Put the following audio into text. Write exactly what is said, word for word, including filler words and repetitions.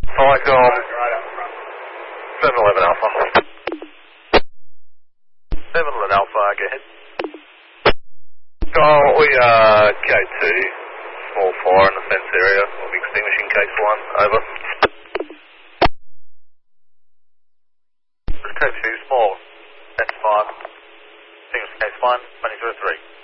Cycom seven eleven Alpha. seven eleven Alpha, go ahead. Oh, we are K two, small fire in the fence area. We'll be extinguishing case one, over. K two, small, fence fire, extinguish case one, running through three.